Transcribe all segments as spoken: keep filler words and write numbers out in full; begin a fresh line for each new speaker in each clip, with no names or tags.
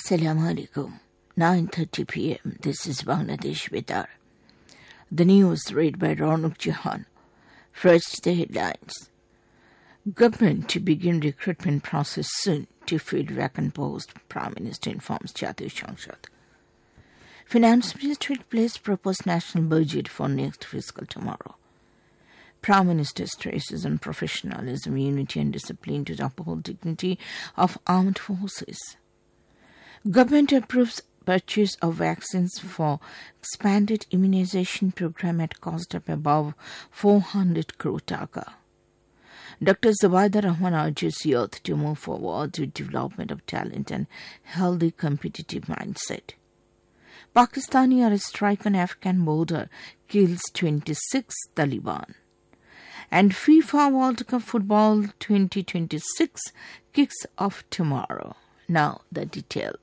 Assalamu alaikum. nine thirty p.m. This is Bangladesh Vedar. The news read by Ronak Jahan. First, the headlines. Government to begin recruitment process soon to fill vacant post, Prime Minister informs Jatiya Sangshad. Finance Ministry will place proposed national budget for next fiscal tomorrow. Prime Minister stresses on professionalism, unity and discipline to uphold dignity of armed forces. Government approves purchase of vaccines for expanded immunization program at cost of above four hundred crore taka. Doctor Zubaida Rahman urges youth to move forward with development of talent and healthy competitive mindset. Pakistani airstrike on Afghan border kills twenty-six Taliban. And FIFA World Cup Football twenty twenty-six kicks off tomorrow. Now the details.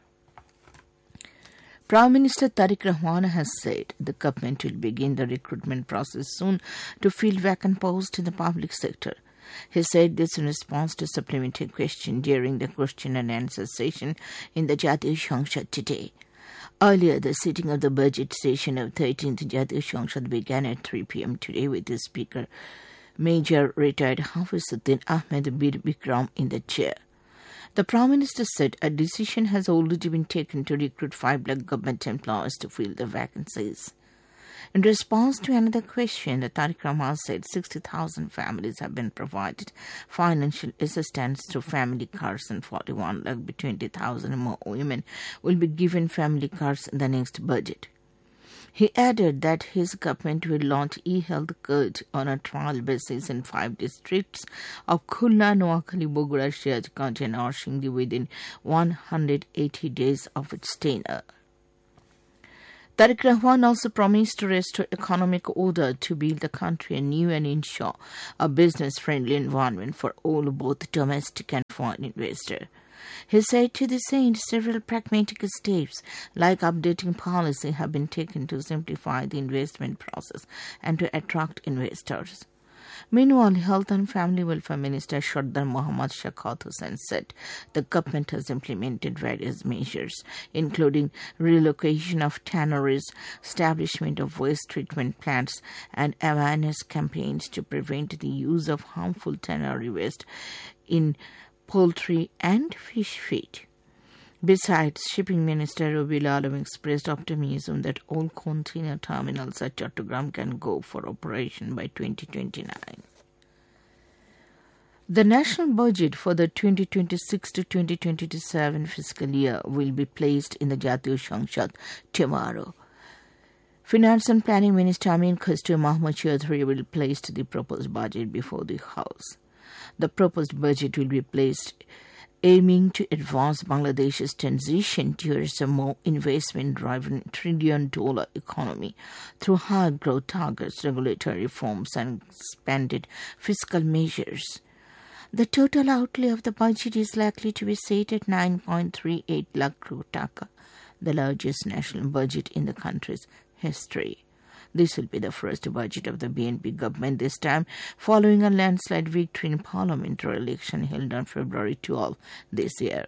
Prime Minister Tariq Rahman has said the government will begin the recruitment process soon to fill vacant posts in the public sector. He said this in response to a supplementary question during the question and answer session in the Jatiya Sangshad today. Earlier, the sitting of the budget session of thirteenth Jatiya Sangshad began at three p.m. today with the Speaker, Major retired Hafizuddin Ahmed Bir Bikram in the chair. The Prime Minister said a decision has already been taken to recruit five lakh government employees to fill the vacancies. In response to another question, the Tariq Rahman said sixty thousand families have been provided financial assistance through family cars and forty-one lakh twenty thousand more women will be given family cars in the next budget. He added that his government will launch e-health card on a trial basis in five districts of Khulna, Noakhali, Bogura, Shiraz-Ganj and Narsingi within one hundred eighty days of its tenure. Tariq Rahman also promised to restore economic order to build the country anew and ensure a business-friendly environment for all, both domestic and foreign investors. He said to the end, several pragmatic steps like updating policy have been taken to simplify the investment process and to attract investors. Meanwhile, Health and Family Welfare Minister Sardar Mohammad Shaukat Hussain said the government has implemented various measures, including relocation of tanneries, establishment of waste treatment plants, and awareness campaigns to prevent the use of harmful tannery waste in poultry and fish feed. Besides, Shipping Minister Robil Alam expressed optimism that all container terminals at Chattogram can go for operation by twenty twenty-nine. The national budget for the twenty twenty-six to twenty twenty-seven fiscal year will be placed in the Jatiya Sangshad tomorrow. Finance and Planning Minister Amin Khaster Mahmood Chaudhary will place the proposed budget before the House. The proposed budget will be placed aiming to advance Bangladesh's transition towards a more investment-driven trillion-dollar economy through higher growth targets, regulatory reforms, and expanded fiscal measures. The total outlay of the budget is likely to be set at nine point three eight lakh crore taka, the largest national budget in the country's history. This will be the first budget of the B N P government this time, following a landslide victory in parliamentary election held on February twelfth this year.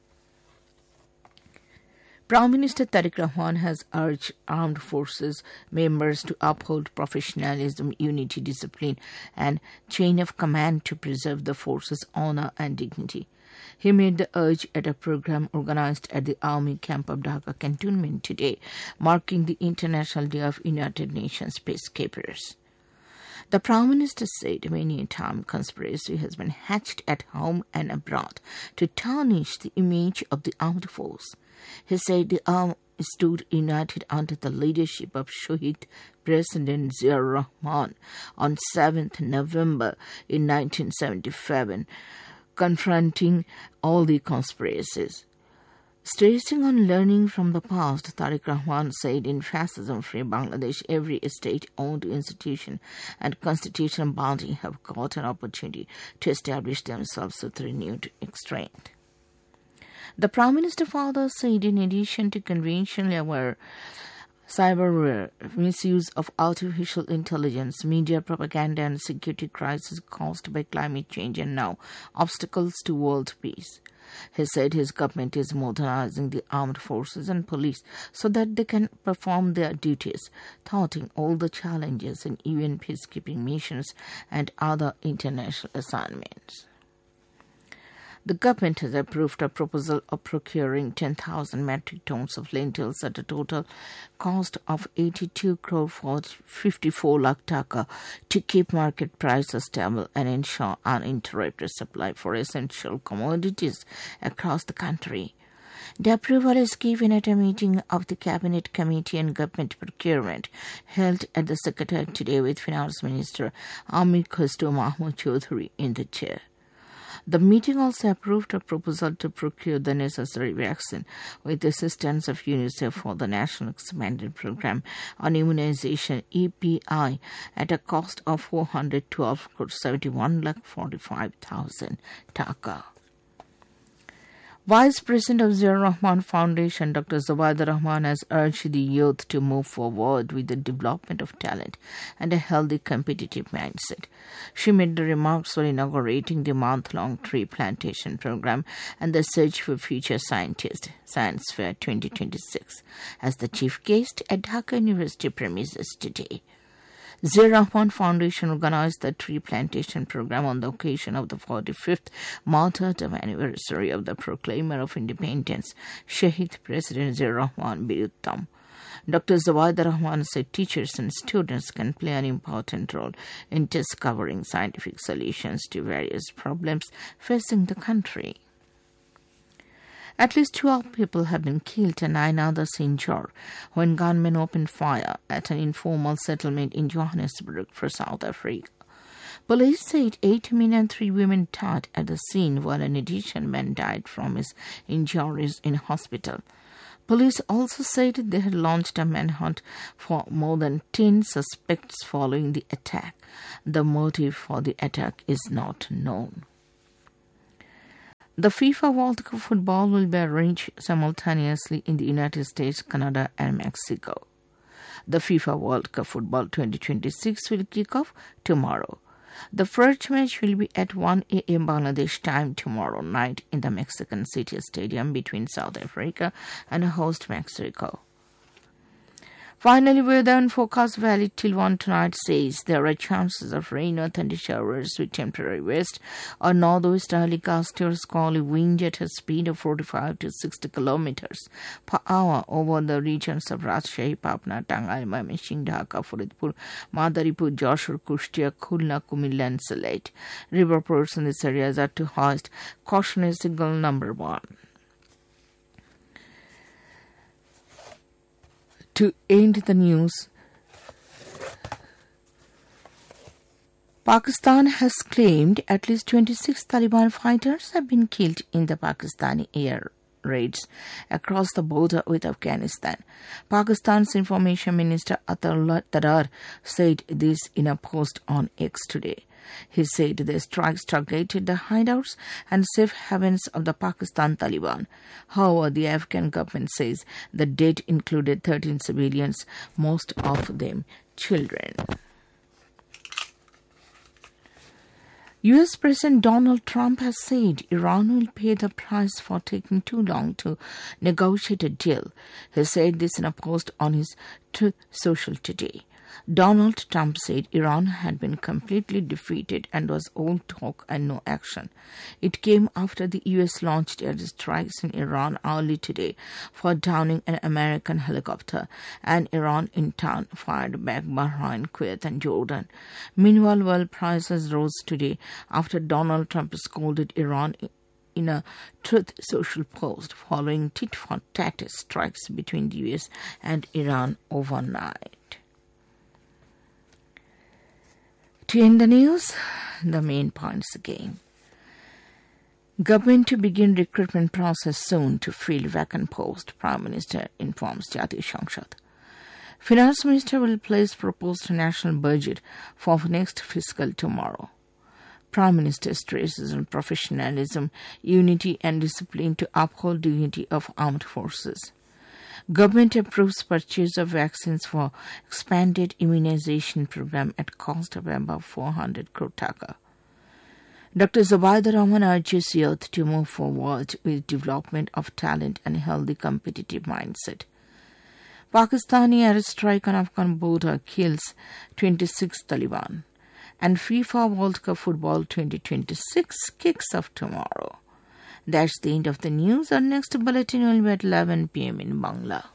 Prime Minister Tariq Rahman has urged armed forces members to uphold professionalism, unity, discipline, and chain of command to preserve the force's honor and dignity. He made the urge at a program organized at the Army camp of Dhaka Cantonment today, marking the International Day of United Nations Peacekeepers. The Prime Minister said many a time conspiracy has been hatched at home and abroad to tarnish the image of the armed force. He said the army stood united under the leadership of Shohid President Ziaur Rahman on seventh November in nineteen seventy-seven, confronting all the conspiracies. Stressing on learning from the past, Tariq Rahman said in Fascism-Free Bangladesh, every state-owned institution and constitutional body have got an opportunity to establish themselves with renewed strength. The Prime Minister further said in addition to conventionally aware Cyberware, misuse of artificial intelligence, media propaganda and security crisis caused by climate change and now obstacles to world peace. He said his government is modernizing the armed forces and police so that they can perform their duties, thwarting all the challenges in U N peacekeeping missions and other international assignments. The government has approved a proposal of procuring ten thousand metric tons of lentils at a total cost of eighty-two crore fifty-four lakh taka to keep market prices stable and ensure uninterrupted supply for essential commodities across the country. The approval is given at a meeting of the Cabinet Committee on Government Procurement held at the Secretariat today with Finance Minister Amir Khushro Mahmood Choudhury in the chair. The meeting also approved a proposal to procure the necessary vaccine with the assistance of UNICEF for the National Expanded Program on Immunization E P I at a cost of four hundred twelve crore seventy-one lakh forty-five thousand taka. Vice President of Ziaur Rahman Foundation, Doctor Zubaida Rahman, has urged the youth to move forward with the development of talent and a healthy competitive mindset. She made the remarks while inaugurating the month-long tree plantation program and the Search for Future Scientists Science Fair twenty twenty-six as the chief guest at Dhaka University premises today. Ziaur Rahman Foundation organized the tree plantation program on the occasion of the forty-fifth martyrdom anniversary of the proclaimer of independence, Shahid President Ziaur Rahman Bir Uttam. Doctor Zubaida Rahman said teachers and students can play an important role in discovering scientific solutions to various problems facing the country. At least twelve people have been killed and nine others injured when gunmen opened fire at an informal settlement in Johannesburg for South Africa. Police said eight men and three women died at the scene while an additional man died from his injuries in hospital. Police also said they had launched a manhunt for more than ten suspects following the attack. The motive for the attack is not known. The FIFA World Cup football will be arranged simultaneously in the United States, Canada and Mexico. The FIFA World Cup football twenty twenty-six will kick off tomorrow. The first match will be at one a.m. Bangladesh time tomorrow night in the Mexican City Stadium between South Africa and host Mexico. Finally, weather and forecast valid till one tonight says there are chances of rain or thunder showers with temporary west or northwesterly gusts or squally wind at a speed of forty-five to sixty kilometers per hour over the regions of Rajshahi, Patna, Tangai, Mymensingh, Dhaka, Faridpur, Madaripur, Joshua, Kushtia, Khulna, Kumilla and Sylhet. River ports in these areas are to hoist cautionary signal number one. To end the news, Pakistan has claimed at least twenty-six Taliban fighters have been killed in the Pakistani air raids across the border with Afghanistan. Pakistan's Information Minister Atallah Tarar said this in a post on X today. He said the strikes targeted the hideouts and safe havens of the Pakistan Taliban. However, the Afghan government says the dead included thirteen civilians, most of them children. U S President Donald Trump has said Iran will pay the price for taking too long to negotiate a deal. He said this in a post on his Truth Social today. Donald Trump said Iran had been completely defeated and was all talk and no action. It came after the U S launched air strikes in Iran early today for downing an American helicopter, and Iran in turn fired back Bahrain, Kuwait and Jordan. Meanwhile, oil prices rose today after Donald Trump scolded Iran in a Truth Social post following tit-for-tat strikes between the U S and Iran overnight. To end the news, the main points again. Government to begin recruitment process soon to fill vacant post, Prime Minister informs Jatiya Samsad. Finance Minister will place proposed national budget for next fiscal tomorrow. Prime Minister stresses on professionalism, unity and discipline to uphold dignity of armed forces. Government approves purchase of vaccines for expanded immunization program at cost of about four hundred crore taka. Doctor Zubaida Rahman urges youth to move forward with development of talent and a healthy competitive mindset. Pakistani airstrike on Afghan border kills twenty-six Taliban. And FIFA World Cup Football twenty twenty-six kicks off tomorrow. That's the end of the news. Our next bulletin will be at eleven p.m. in Bangla.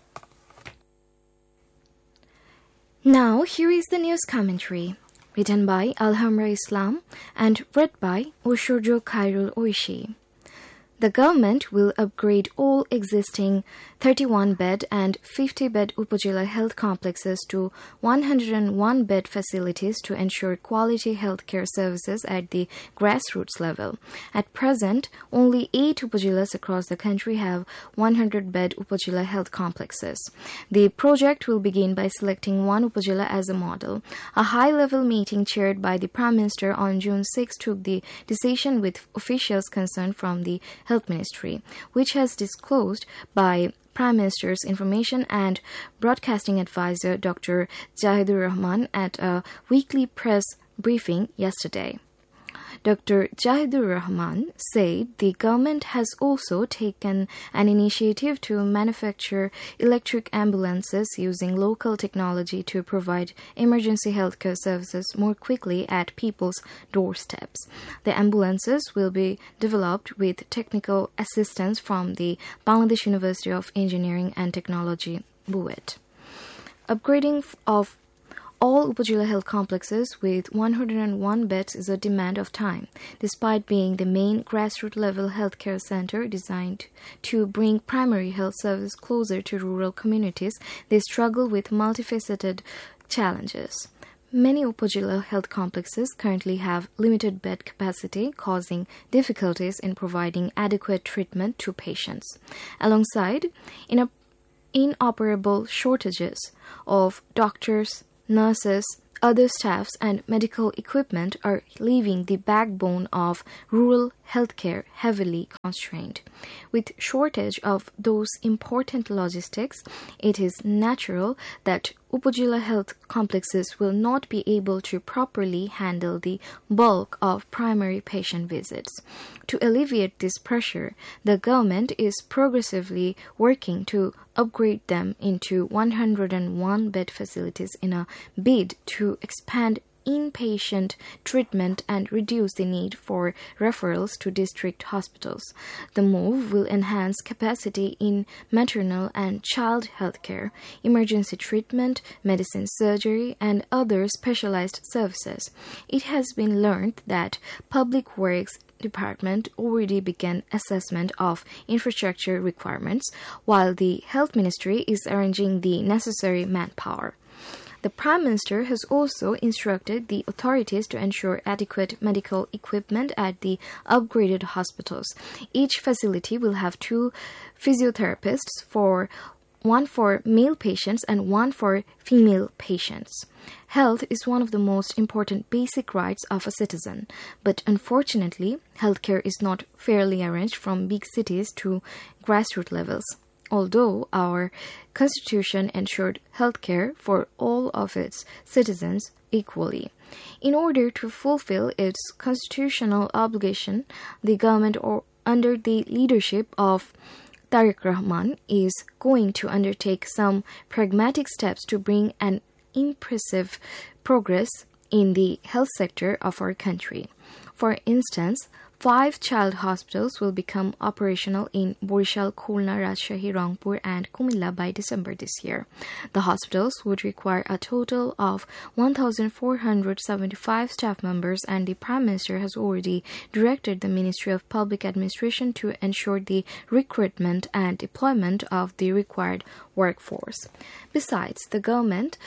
Now, here is the news commentary, written by Alhamra Islam and read by Oshurjo Khairul Oishi. The government will upgrade all existing thirty-one bed and fifty bed Upazila health complexes to one hundred one bed facilities to ensure quality healthcare services at the grassroots level. At present, only eight Upazilas across the country have one hundred bed Upazila health complexes. The project will begin by selecting one Upazila as a model. A high-level meeting chaired by the Prime Minister on June sixth took the decision with officials concerned from the Health Ministry, which has disclosed by Prime Minister's Information and Broadcasting Advisor Doctor Jahidur Rahman at a weekly press briefing yesterday. Doctor Jahidur Rahman said the government has also taken an initiative to manufacture electric ambulances using local technology to provide emergency healthcare services more quickly at people's doorsteps. The ambulances will be developed with technical assistance from the Bangladesh University of Engineering and Technology, B U E T. Upgrading of all Upazila health complexes with one hundred one beds is a demand of time. Despite being the main grassroots level healthcare center designed to bring primary health service closer to rural communities, they struggle with multifaceted challenges. Many Upazila health complexes currently have limited bed capacity, causing difficulties in providing adequate treatment to patients. Alongside in inoperable shortages of doctors, nurses, other staffs, and medical equipment are leaving the backbone of rural healthcare heavily constrained. With shortage of those important logistics, it is natural that Upazila health complexes will not be able to properly handle the bulk of primary patient visits. To alleviate this pressure, the government is progressively working to upgrade them into one hundred one bed facilities in a bid to expand inpatient treatment and reduce the need for referrals to district hospitals. The move will enhance capacity in maternal and child healthcare, emergency treatment, medicine surgery, and other specialized services. It has been learned that Public Works Department already began assessment of infrastructure requirements, while the Health Ministry is arranging the necessary manpower. The Prime Minister has also instructed the authorities to ensure adequate medical equipment at the upgraded hospitals. Each facility will have two physiotherapists, for one for male patients and one for female patients. Health is one of the most important basic rights of a citizen, but unfortunately, healthcare is not fairly arranged from big cities to grassroots levels. Although our Constitution ensured healthcare for all of its citizens equally. In order to fulfill its constitutional obligation, the government, or under the leadership of Tariq Rahman, is going to undertake some pragmatic steps to bring an impressive progress in the health sector of our country. For instance, Five child hospitals will become operational in Borishal, Khulna, Rajshahi, Rangpur, and Kumilla by December this year. The hospitals would require a total of one thousand four hundred seventy-five staff members, and the Prime Minister has already directed the Ministry of Public Administration to ensure the recruitment and deployment of the required workforce. Besides, the government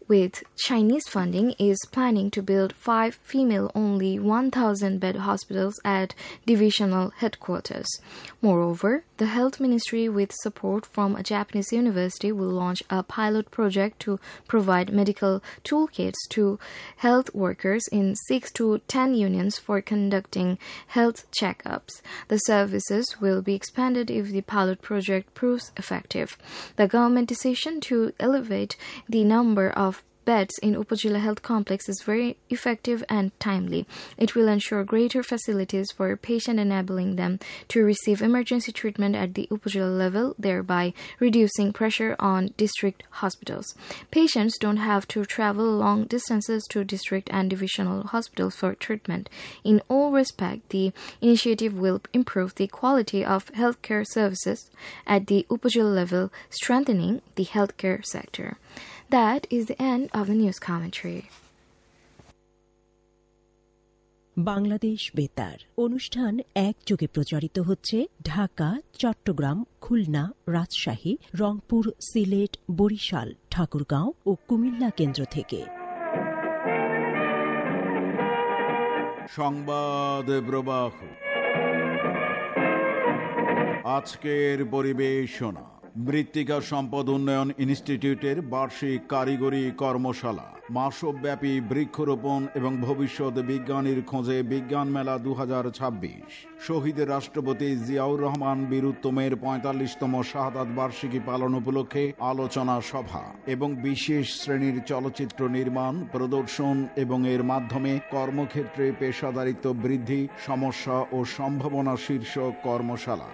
with Chinese funding, is planning to build five female-only one thousand bed hospitals at divisional headquarters. Moreover, the Health Ministry, with support from a Japanese university, will launch a pilot project to provide medical toolkits to health workers in six to ten unions for conducting health checkups. The services will be expanded if the pilot project proves effective. The government decision to elevate the number of beds in Upazila Health Complex is very effective and timely. It will ensure greater facilities for patients, enabling them to receive emergency treatment at the Upazila level, thereby reducing pressure on district hospitals. Patients don't have to travel long distances to district and divisional hospitals for treatment. In all respects, the initiative will improve the quality of healthcare services at the Upazila level, strengthening the healthcare sector. That is the end of the news commentary.
Bangladesh বেতার অনুষ্ঠান একযোগে প্রচারিত হচ্ছে ঢাকা, চট্টগ্রাম, খুলনা, রাজশাহী, রংপুর, সিলেট, বরিশাল, ঠাকুরগাঁও ও কুমিল্লা কেন্দ্র থেকে।
সংবাদ প্রবাহ আজকের পরিবেশনা মৃত্তিকা সম্পদ উন্নয়ন ইনস্টিটিউটের বার্ষিক কারিগরি কর্মশালা, মাসব্যাপী বৃক্ষরোপণ এবং ভবিষ্যৎ বিজ্ঞানীর খোঁজে বিজ্ঞান মেলা দু হাজার ছাব্বিশ, শহীদ রাষ্ট্রপতি জিয়াউর রহমান বীর উত্তমের পঁয়তাল্লিশতম শাহাদাত বার্ষিকী পালন উপলক্ষে আলোচনা সভা এবং বিশেষ শ্রেণীর চলচ্চিত্র নির্মাণ, প্রদর্শন এবং এর মাধ্যমে কর্মক্ষেত্রে পেশাদারিত্ব বৃদ্ধি, সমস্যা ও সম্ভাবনা শীর্ষক কর্মশালা।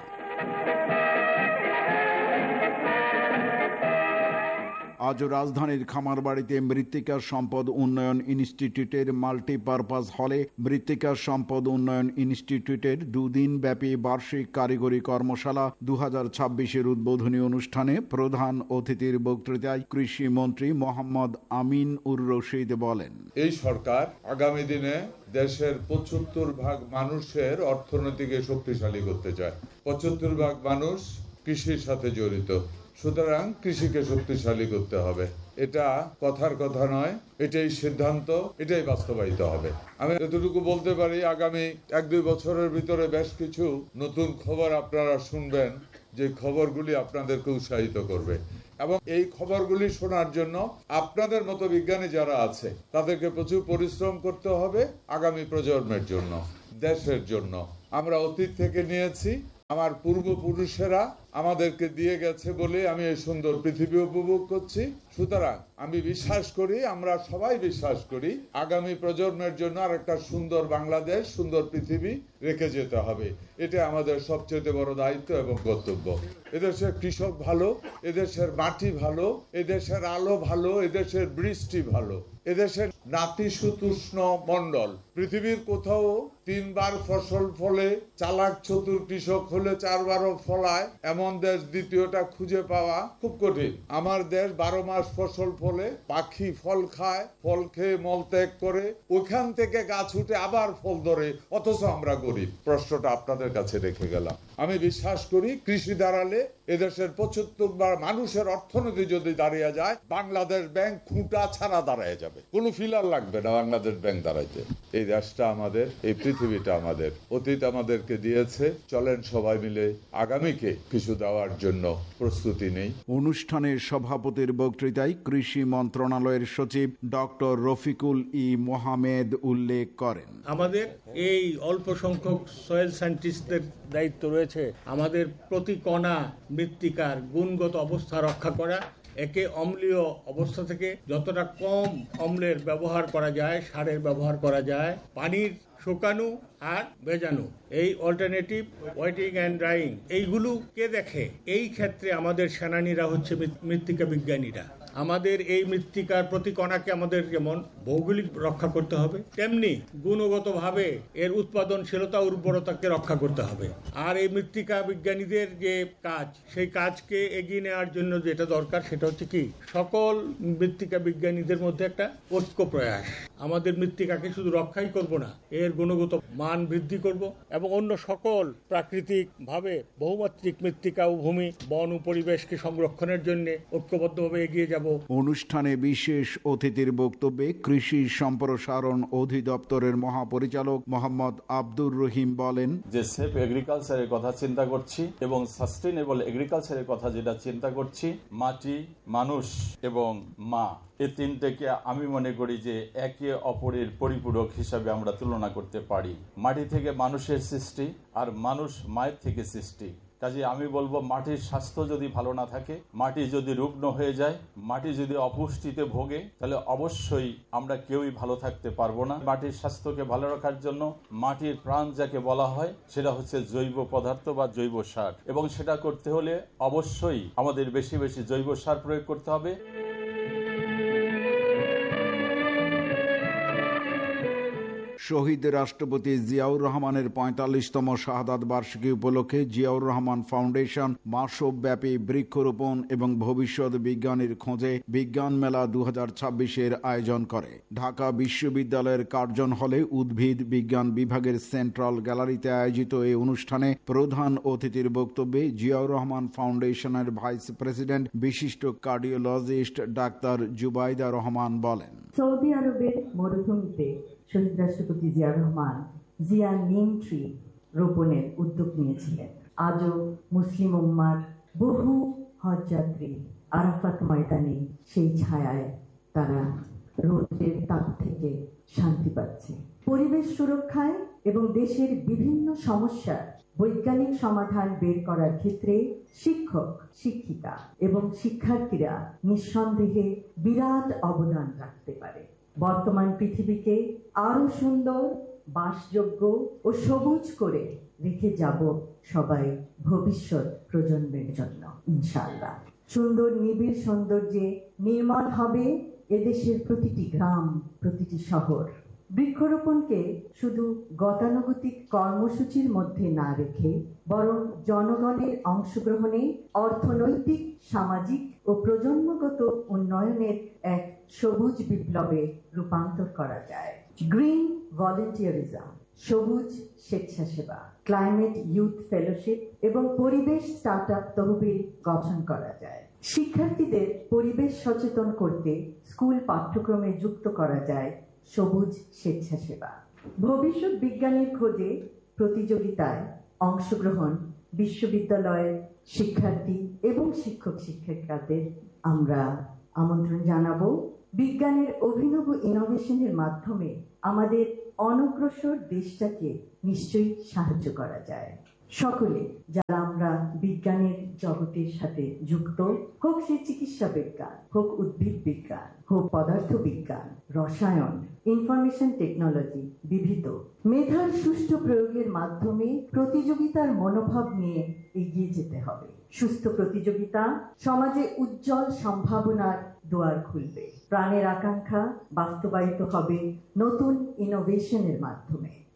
আজ রাজধানীর খামারবাড়িতে মৃত্তিকা সম্পদ উন্নয়ন ইনস্টিটিউটের মাল্টিপারপাস হলে মৃত্তিকা সম্পদ উন্নয়ন ইনস্টিটিউটের দুদিন ব্যাপী বার্ষিক কারিগরি কর্মশালা দু হাজার ছাব্বিশের উদ্বোধনী অনুষ্ঠানে প্রধান অতিথির বক্তৃতায় কৃষি মন্ত্রী মোহাম্মদ আমিন উর রশিদ বলেন,
এই সরকার আগামী দিনে দেশের পঁচাত্তর ভাগ মানুষের অর্থনীতিকে শক্তিশালী করতে চায়। পঁচাত্তর ভাগ মানুষ কৃষির সাথে জড়িত, সুতরাং কৃষিকে শক্তিশালী করতে হবে। এটা কথার কথা নয়, এটাই সিদ্ধান্ত, এটাই বাস্তবায়িত হবে। আমি এতটুকু বলতে পারি, আগামী এক দুই বছরের ভিতরে বেশ কিছু নতুন খবর আপনারা শুনবেন, যে খবরগুলি আপনাদেরকে উৎসাহিত করবে। এবং এই খবরগুলি শোনার জন্য আপনাদের মতো বিজ্ঞানী যারা আছে তাদেরকে প্রচুর পরিশ্রম করতে হবে আগামী প্রজন্মের জন্য, দেশের জন্য। আমরা অতীত থেকে নিয়েছি, আমার পূর্বপুরুষেরা আমাদেরকে দিয়ে গেছে বলে আমি এই সুন্দর পৃথিবী উপভোগ করছি। সুতরাং আমি বিশ্বাস করি, আমরা সবাই বিশ্বাস করি, আগামী প্রজন্মের জন্য আর একটা সুন্দর বাংলাদেশ, সুন্দর পৃথিবী রেখে যেতে হবে। এটা আমাদের সবচেয়ে বড় দায়িত্ব এবং কর্তব্য। এদেশের কৃষক ভালো, এদেশের মাটি ভালো, এদেশের আলো ভালো, এদেশের বৃষ্টি ভালো, এদেশের নাতিশীতোষ্ণ মণ্ডল। পৃথিবীর কোথাও তিনবার ফসল ফলে, চালাক চতুর কৃষক হলে চারবারও ফলায়, এমন দেশ দ্বিতীয়টা খুঁজে পাওয়া খুব কঠিন। আমার দেশ বারো মাস ফসল ফলে, পাখি ফল খায়, ফল খেয়ে মল ত্যাগ করে, ওখান থেকে গাছ উঠে আবার ফল ধরে, অথচ আমরা গরিব। প্রশ্নটা আপনাদের কাছে রেখে গেলাম। আমি বিশ্বাস করি কৃষি দাঁড়ালে এদেশের পঁচাত্তর বার মানুষের অর্থনীতি যদি দাঁড়িয়ে যায়, বাংলাদেশ ব্যাংক খুঁটা ছাড়া দাঁড়ায় যাবে, কোনো ফিলার লাগবে না বাংলাদেশ ব্যাংক দাঁড়াইতে। এই দেশটা আমাদের, এই পৃথিবীটা আমাদের, অতীত আমাদেরকে দিয়েছে। চলেন সবাই মিলে আগামীকে কিছু দেওয়ার জন্য প্রস্তুতি নেই।
অনুষ্ঠানের সভাপতির বক্তৃতায় কৃষি মন্ত্রণালয়ের সচিব ডক্টর রফিকুল ই মোহামেদ উল্লেখ করেন,
আমাদের এই অল্প সংখ্যক সয়েল সায়েন্টিস্টদের দায়িত্ব রয়েছে আমাদের প্রতি কণা মৃত্তিকার গুণগত অবস্থা রক্ষা করা, একে অম্লীয় অবস্থা থেকে যতটা কম অম্লের ব্যবহার করা যায়, সারের ব্যবহার করা যায়, পানির শুকানো আর ভেজানো, এই অল্টারনেটিভ ওয়েটিং অ্যান্ড ড্রাইং, এইগুলো কে দেখে? এই ক্ষেত্রে আমাদের সেনানীরা হচ্ছে মৃত্তিকা বিজ্ঞানীরা। আমাদের এই মৃত্তিকার প্রতি কণাকে আমাদের যেমন ভৌগোলিক রক্ষা করতে হবে, তেমনি গুণগতভাবে এর উৎপাদনশীলতা উর্বরতাকে রক্ষা করতে হবে। আর এই মৃত্তিকা বিজ্ঞানীদের যে কাজ, সেই কাজকে এগিয়ে নেওয়ার জন্য যেটা দরকার সেটা হচ্ছে কি, সকল মৃত্তিকা বিজ্ঞানীদের মধ্যে একটা ঐক্য প্রয়াস। আমাদের মৃত্তিকাকে শুধু রক্ষাই করব না, এর গুণগত মান বৃদ্ধি করব এবং অন্য সকল প্রাকৃতিক ভাবে বহুমাত্রিক মৃত্তিকা ও ভূমি, বন ও পরিবেশকে সংরক্ষণের জন্য ঐক্যবদ্ধভাবে এগিয়ে যাব। যাব।
অনুষ্ঠানে বিশেষ অতিথির বক্তব্যে কৃষি সম্প্রসারণ অধিদপ্তরের মহাপরিচালক মোহাম্মদ আব্দুর রহিম বলেন
যে সেফ এগ্রিকালচারের কথা চিন্তা করছি এবং সাস্টেইনেবল এগ্রিকালচারের কথা যেটা চিন্তা করছি, মাটি, মানুষ এবং মা, এই তিনটেকে আমি মনে করি যে একে অপরের পরিপূরক হিসাবে আমরা তুলনা করতে পারি। মাটি থেকে মানুষের সৃষ্টি আর মানুষ মায়ের থেকে সৃষ্টি। কাজে আমি বলবো মাটির স্বাস্থ্য যদি ভালো না থাকে, মাটি যদি রুগ্ন হয়ে যায়, মাটি যদি অপুষ্টিতে ভোগে, তাহলে অবশ্যই আমরা কেউই ভালো থাকতে পারবো না। মাটির স্বাস্থ্যকে ভালো রাখার জন্য মাটির প্রাণ যাকে বলা হয় সেটা হচ্ছে জৈব পদার্থ বা জৈব সার, এবং সেটা করতে হলে অবশ্যই আমাদের বেশি বেশি জৈব সার প্রয়োগ করতে হবে।
শহীদ রাষ্ট্রপতি জিয়াউর রহমানের পঁয়তাল্লিশতম শাহাদাত বার্ষিকী উপলক্ষে জিয়াউর রহমান ফাউন্ডেশন মাসব্যাপী বৃক্ষরোপণ এবং ভবিষ্যৎ বিজ্ঞানীর খোঁজে বিজ্ঞান মেলা দু হাজার ছাব্বিশের আয়োজন করে। ঢাকা বিশ্ববিদ্যালয়ের কার্জন হলে উদ্ভিদ বিজ্ঞান বিভাগের সেন্ট্রাল গ্যালারিতে আয়োজিত এই অনুষ্ঠানে প্রধান অতিথির বক্তব্যে জিয়াউর রহমান ফাউন্ডেশনের ভাইস প্রেসিডেন্ট বিশিষ্ট কার্ডিওলজিস্ট ডাক্তার জুবাইদা রহমান বলেন,
সৌদি আরবের মরুভূমিতে শহীদ রাষ্ট্রপতি জিয়াউর রহমান জিয়া নিম ট্রি রোপণের উদ্যোগ নিয়েছিলেন। আজও মুসলিম উম্মার বহু হজযাত্রী আরাফাত ময়দানে সেই ছায়ায় তারা রোদের তাপ থেকে শান্তি পাচ্ছে। পরিবেশ সুরক্ষায় এবং দেশের বিভিন্ন সমস্যার বৈজ্ঞানিক সমাধান বের করার ক্ষেত্রে শিক্ষক, শিক্ষিকা এবং শিক্ষার্থীরা নিঃসন্দেহে বিরাট অবদান রাখতে পারে। বর্তমান পৃথিবীকে আরো সুন্দর, বাসযোগ্য ও সবুজ করে রেখে যাব সবাই ভবিষ্যৎ প্রজন্মের জন্য ইনশাআল্লাহ। সুন্দর নিবিড় সৌন্দর্যে নির্মল হবে এদেশের প্রতিটি গ্রাম, প্রতিটি শহর। বৃক্ষরোপণকে শুধু গতানুগতিক কর্মসূচির মধ্যে না রেখে বরং জনগণের অংশগ্রহণে অর্থনৈতিক, সামাজিক ও প্রজন্মগত উন্নয়নের এক সবুজ বিপ্লবে রূপান্তর করা যায়। গ্রিন ভলেন্টিয়ারিজম, সবুজ স্বেচ্ছাসেবা, ক্লাইমেট ইউথ ফেলোশিপ এবং পরিবেশ স্টার্ট আপ তহবিল গঠন করা যায়। শিক্ষার্থীদের পরিবেশ সচেতন করতে স্কুল পাঠ্যক্রমে যুক্ত করা যায় সবুজ স্বেচ্ছাসেবা। ভবিষ্যৎ বিজ্ঞানের খোঁজে প্রতিযোগিতায় অংশগ্রহণ বিশ্ববিদ্যালয়ের শিক্ষার্থী এবং শিক্ষক শিক্ষিকাদের আমরা আমন্ত্রণ জানাবো। বিজ্ঞানের অভিনব ইনোভেশনের মাধ্যমে আমাদের অনগ্রসর দেশটাকে নিশ্চয়ই সাহায্য করা যায়। সকলে যারা আমরা বিজ্ঞানের জগতের সাথে যুক্ত, হোক সে চিকিৎসা বিজ্ঞান, হোক উদ্ভিদ বিজ্ঞান, হোক পদার্থ বিজ্ঞান, রসায়ন, ইনফরমেশন টেকনোলজি, বিবিধ মেধার সুষ্ঠু প্রয়োগের মাধ্যমে প্রতিযোগিতার মনোভাব নিয়ে এগিয়ে যেতে হবে। সুস্থ প্রতিযোগিতা সমাজে উজ্জ্বল সম্ভাবনার দুয়ার খুলবে। প্রাণের আকাঙ্ক্ষা বাস্তবায়িত হবে নতুন ইনোভেশনের মাধ্যমে।